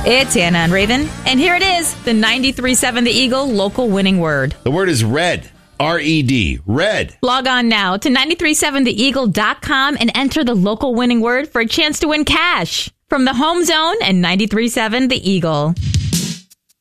It's Anna and Raven, and here it is, the 93.7 The Eagle local winning word. The word is red. R-E-D. Red. Log on now to 937theeagle.com and enter the local winning word for a chance to win cash from the Home Zone and 93.7 The Eagle.